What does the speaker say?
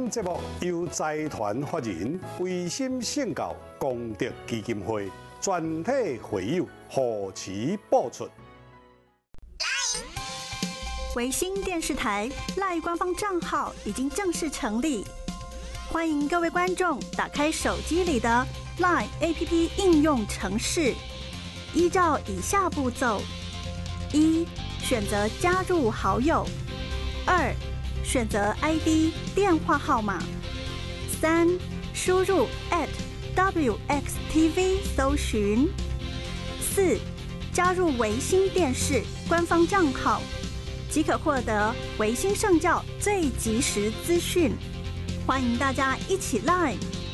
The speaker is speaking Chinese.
本节目由财团法人维新圣教功德基金会全体会友护持播出。 维新电视台 LINE 官方账号已经正式成立，欢迎各位观众打开手机里的 LINE APP 应用程式，依照以下步骤：一、选择加入好友；二、选择 ID 电话号码；三、输入 @WXTV 搜寻；四、加入维新电视官方账号，即可获得维新圣教最及时资讯。欢迎大家一起 LINE